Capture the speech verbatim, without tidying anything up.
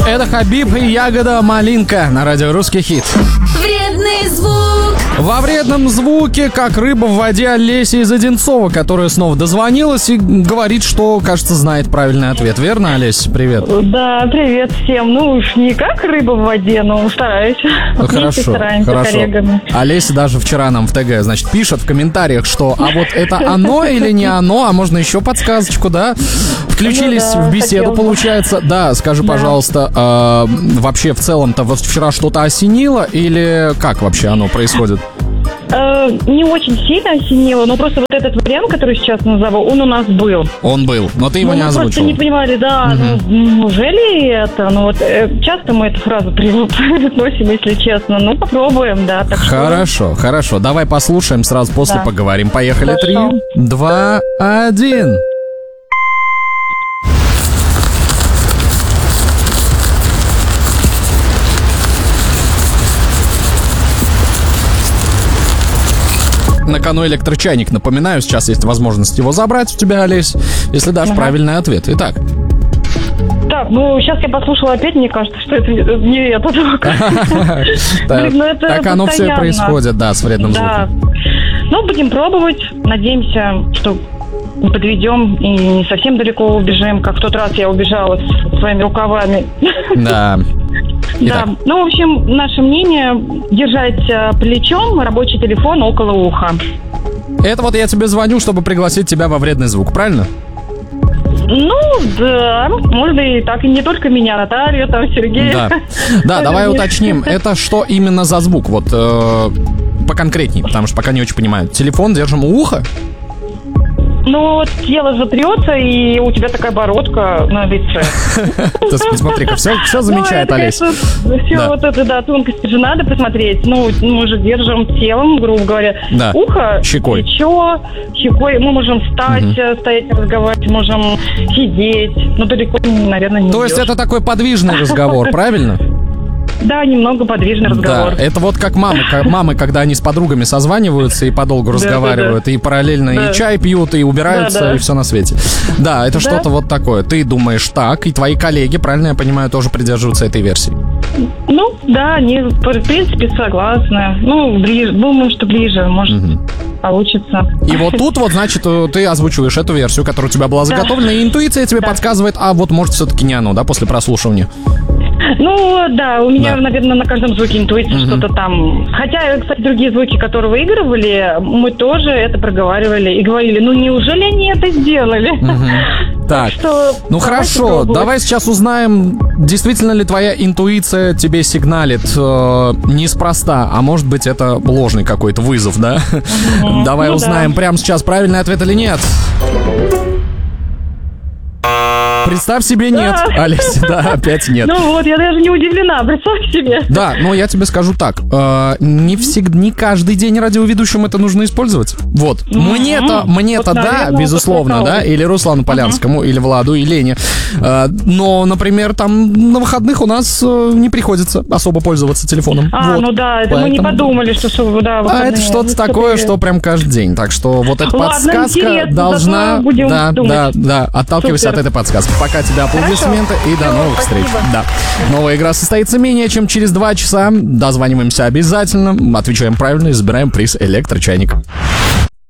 Это Хабиб и Ягода Малинка на радио «Русский хит». Вредный звук. Во вредном звуке, как рыба в воде, Олеся из Одинцова, которая снова дозвонилась и говорит, что, кажется, знает правильный ответ. Верно, Олеся? Привет. Да, привет всем. Ну уж не как рыба в воде, но стараюсь. Ну, хорошо, хорошо. Олеся даже вчера нам в ТГ, значит, пишет в комментариях, что а вот это оно или не оно, а можно еще подсказочку, да? Включились ну, да, в беседу, хотел. Получается. Да, скажи, да. пожалуйста, э, вообще в целом-то вот вчера что-то осенило или как вообще оно происходит? Э, не очень сильно осенило, но просто вот этот вариант, который сейчас назову, он у нас был. Он был, но ты его ну, не мы озвучил. просто не понимали, да, угу. ну, неужели это? Ну вот э, часто мы эту фразу произносим, если честно. Ну, попробуем, да. Так хорошо, что... хорошо. Давай послушаем, сразу после да. поговорим. Поехали. Три, два, один. На кону электрочайник. Напоминаю, сейчас есть возможность его забрать у тебя, Олесь, если дашь ага. правильный ответ. Итак. Так, ну сейчас я послушала опять, мне кажется, что это не это. Так оно все происходит, да, с вредным звуком. Ну, будем пробовать. Надеемся, что не подведем и не совсем далеко убежим, как в тот раз я убежала с своими рукавами. Да. Итак. Да, ну, в общем, наше мнение — держать плечом рабочий телефон около уха. Это вот я тебе звоню, чтобы пригласить тебя во вредный звук, правильно? Ну, да, можно и так, и не только меня, Наталью, там, Сергея. Да, да, давай уточним, это что именно за звук, вот, э, поконкретней, потому что пока не очень понимаю. Телефон держим у уха? Ну, тело же трется, и у тебя такая бородка на лице. Ты смотри-ка, все, все замечает, Олеся. Все вот это, да, тонкости же надо посмотреть. Ну, мы же держим телом, грубо говоря. Ухо, плечо, щекой. Мы можем встать, стоять, разговаривать, можем сидеть. Но далеко, наверное, не. То есть это такой подвижный разговор, правильно? Да, немного подвижный разговор. Да, это вот как мамы, как мамы, когда они с подругами созваниваются и подолгу разговаривают, да, да, да. и параллельно да. и чай пьют, и убираются, да, да. и все на свете. Да, это да. что-то вот такое. Ты думаешь так, и твои коллеги, правильно я понимаю, тоже придерживаются этой версии? Ну, да, они, в принципе, согласны. Ну, ближе, думаю, что ближе, может, угу. получится. И вот тут вот, значит, ты озвучиваешь эту версию, которая у тебя была заготовлена, да. и интуиция тебе да. подсказывает, а вот, может, все-таки не оно, да, после прослушивания? Ну, да, у меня, да. наверное, на каждом звуке интуиция mm-hmm. что-то там. Хотя, кстати, другие звуки, которые выигрывали, мы тоже это проговаривали и говорили, ну, неужели они это сделали? Mm-hmm. Так, что, ну хорошо, пробовать. Давай сейчас узнаем, действительно ли твоя интуиция тебе сигналит э, неспроста, а может быть, это ложный какой-то вызов, да? Mm-hmm. Давай ну, узнаем да. прямо сейчас, правильный ответ или нет. Представь себе, нет, да. Олеся, да, опять нет. Ну вот, я даже не удивлена, представь себе. Да, но я тебе скажу так, э, не всегда, не каждый день радиоведущим это нужно использовать. Вот, mm-hmm. мне-то, мне-то, вот, да, наверное, безусловно, да, или Руслану Полянскому, mm-hmm. или Владу, и Лене. Э, но, например, там на выходных у нас э, не приходится особо пользоваться телефоном. А, вот. ну да, это Поэтому... мы не подумали, что, что да, а это что-то такое, что прям каждый день. Так что вот эта Ладно, подсказка должна, да, да, да, отталкивайся Супер. От этой подсказки. Пока тебе аплодисменты. Хорошо. И до новых Спасибо. Встреч. Да. Новая игра состоится менее чем через два часа. Дозваниваемся обязательно. Отвечаем правильно и забираем приз электрочайник.